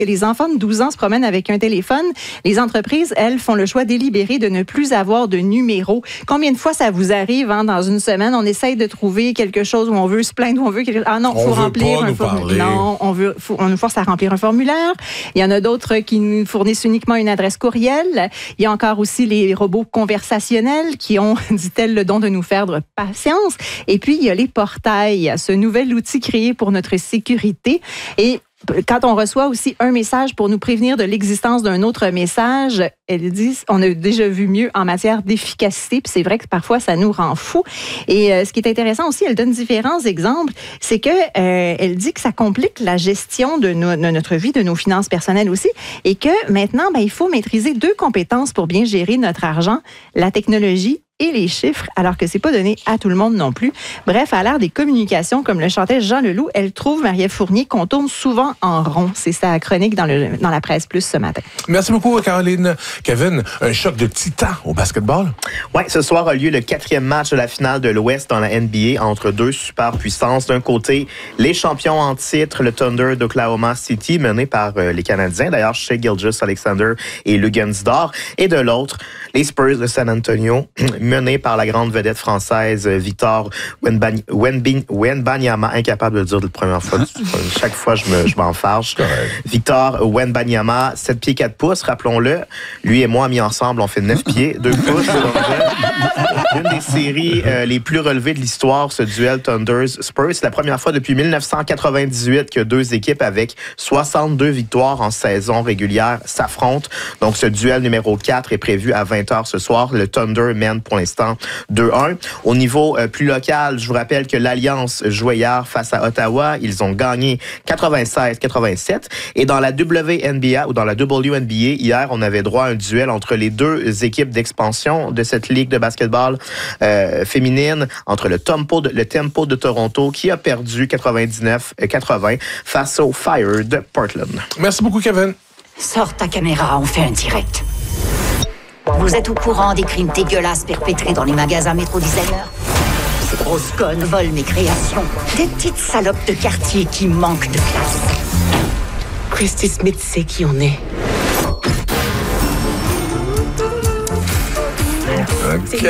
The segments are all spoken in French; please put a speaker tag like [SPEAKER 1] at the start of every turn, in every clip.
[SPEAKER 1] les enfants de 12 ans se promènent avec un téléphone, les entreprises, elles, font le choix délibéré de ne plus avoir de numéro. Combien de fois ça vous arrive, dans une semaine, on essaye de trouver quelque chose où on veut se plaindre, où on veut quelque chose. Ah non, il faut remplir un formulaire. Non, on nous force à remplir un formulaire. Il y en a d'autres qui nous fournissent uniquement une adresse courriel. Il y a encore aussi les robots conversationnels qui ont, dit-elle, le don de nous faire de patience. Et puis, il y a les portails, ce nouvel outil créé pour notre sécurité. Et quand on reçoit aussi un message pour nous prévenir de l'existence d'un autre message, elle dit, on a déjà vu mieux en matière d'efficacité, puis c'est vrai que parfois ça nous rend fous. Et ce qui est intéressant aussi, elle donne différents exemples, c'est que elle dit que ça complique la gestion de notre vie, de nos finances personnelles aussi, et que maintenant, il faut maîtriser 2 compétences pour bien gérer notre argent, la technologie et les chiffres, alors que c'est pas donné à tout le monde non plus. Bref, à l'ère des communications, comme le chantait Jean Leloup, elle trouve, Marie-Ève Fournier, qu'on tourne souvent en rond. C'est sa chronique dans la Presse Plus ce matin.
[SPEAKER 2] Merci beaucoup, Caroline. Kevin, un choc de titan au basketball?
[SPEAKER 3] Oui, ce soir a lieu le 4e match de la finale de l'Ouest dans la NBA entre 2 superpuissances. D'un côté, les champions en titre, le Thunder d'Oklahoma City, mené par les Canadiens, d'ailleurs Shai Gilgeous-Alexander et Luguentz-Dort. Et de l'autre, les Spurs de San Antonio, menés par la grande vedette française Victor Wembanyama, incapable de le dire de la première fois. Chaque fois, je m'en fâche. Victor Wembanyama, 7 pieds 4 pouces, rappelons-le. Lui et moi, mis ensemble, on fait 9 pieds 2 pouces. Une des séries les plus relevées de l'histoire, ce duel Thunders-Spurs. C'est la première fois depuis 1998 que 2 équipes avec 62 victoires en saison régulière s'affrontent. Donc, ce duel numéro 4 est prévu à 20h ce soir. Le Thunder mène pour l'instant 2-1. Au niveau plus local, je vous rappelle que l'Alliance jouait hier face à Ottawa. Ils ont gagné 96-87. Et dans la WNBA ou dans la WNBA, hier, on avait droit à un duel entre les 2 équipes d'expansion de cette ligue de basketball féminine, entre le Tempo de Toronto qui a perdu 99-80 face au Fire de Portland.
[SPEAKER 2] Merci beaucoup, Kevin.
[SPEAKER 4] Sors ta caméra, on fait un direct. Vous êtes au courant des crimes dégueulasses perpétrés dans les magasins Métro Designer? Ces grosses connes volent mes créations. Des petites salopes de quartier qui manquent de classe.
[SPEAKER 5] Christy Smith sait qui on est.
[SPEAKER 2] OK.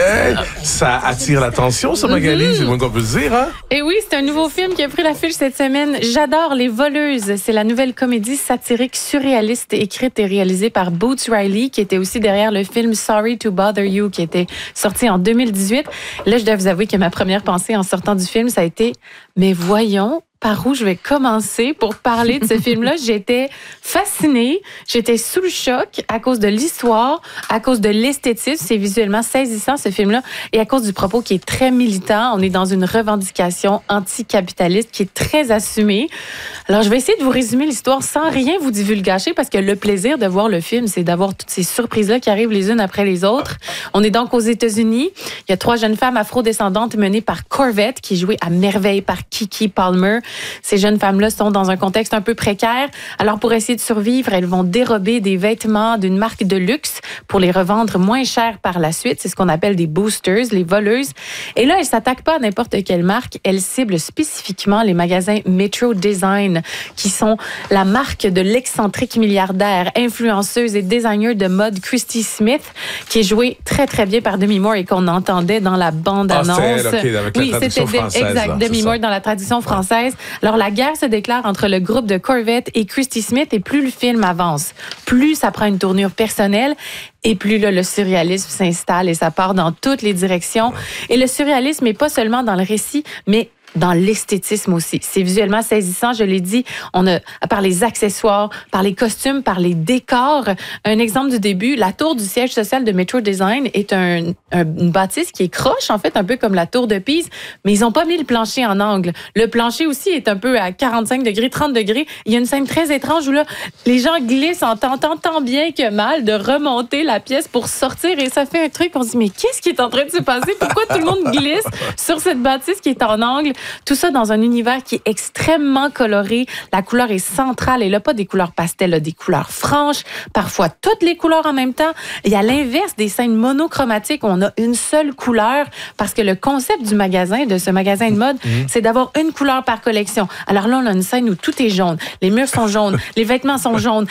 [SPEAKER 2] Ça attire l'attention, ça, Magali. C'est le moins qu'on peut se dire, hein?
[SPEAKER 6] Et oui, c'est un nouveau film qui a pris l'affiche cette semaine. J'adore Les Voleuses. C'est la nouvelle comédie satirique surréaliste écrite et réalisée par Boots Riley, qui était aussi derrière le film Sorry to Bother You, qui était sorti en 2018. Là, je dois vous avouer que ma première pensée en sortant du film, ça a été, mais voyons, par où je vais commencer pour parler de ce film-là. J'étais fascinée, j'étais sous le choc à cause de l'histoire, à cause de l'esthétisme. C'est visuellement saisissant, ce film-là, et à cause du propos qui est très militant. On est dans une revendication anticapitaliste qui est très assumée. Alors, je vais essayer de vous résumer l'histoire sans rien vous divulgacher, parce que le plaisir de voir le film, c'est d'avoir toutes ces surprises-là qui arrivent les unes après les autres. On est donc aux États-Unis. Il y a 3 jeunes femmes afro-descendantes menées par Corvette, qui est jouée à merveille par Keke Palmer. Ces jeunes femmes-là sont dans un contexte un peu précaire. Alors, pour essayer de survivre, elles vont dérober des vêtements d'une marque de luxe pour les revendre moins cher par la suite. C'est ce qu'on appelle des boosters, les voleuses. Et là, elles s'attaquent pas à n'importe quelle marque. Elles ciblent spécifiquement les magasins Metro Design, qui sont la marque de l'excentrique milliardaire, influenceuse et designer de mode Christy Smith, qui est jouée très, très bien par Demi Moore et qu'on entendait dans la bande-annonce.
[SPEAKER 2] Oui, c'était
[SPEAKER 6] exact, Demi Moore dans la tradition française. Alors, la guerre se déclare entre le groupe de Corvette et Christy Smith, et plus le film avance, plus ça prend une tournure personnelle, et plus là, le surréalisme s'installe et ça part dans toutes les directions. Et le surréalisme n'est pas seulement dans le récit, mais dans l'esthétisme aussi. C'est visuellement saisissant, je l'ai dit. On a, par les accessoires, par les costumes, par les décors. Un exemple du début, la tour du siège social de Metro Design est une bâtisse qui est croche, en fait, un peu comme la tour de Pise, mais ils n'ont pas mis le plancher en angle. Le plancher aussi est un peu à 45 degrés, 30 degrés. Il y a une scène très étrange où là, les gens glissent en tentant tant bien que mal de remonter la pièce pour sortir, et ça fait un truc, on se dit, mais qu'est-ce qui est en train de se passer? Pourquoi tout le monde glisse sur cette bâtisse qui est en angle? Tout ça dans un univers qui est extrêmement coloré. La couleur est centrale. Elle n'a pas des couleurs pastel, elle a des couleurs franches, parfois toutes les couleurs en même temps. Et à l'inverse des scènes monochromatiques où on a une seule couleur, parce que le concept du magasin, de ce magasin de mode, c'est d'avoir une couleur par collection. Alors là, on a une scène où tout est jaune. Les murs sont jaunes, les vêtements sont jaunes,